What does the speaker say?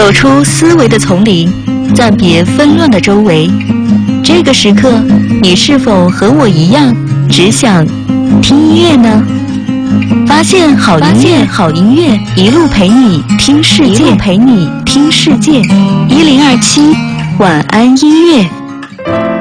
走出思维的丛林，暂别纷乱的周围。这个时刻，你是否和我一样，只想听音乐呢？发现好音乐，一路陪你听世界，1027晚安音乐。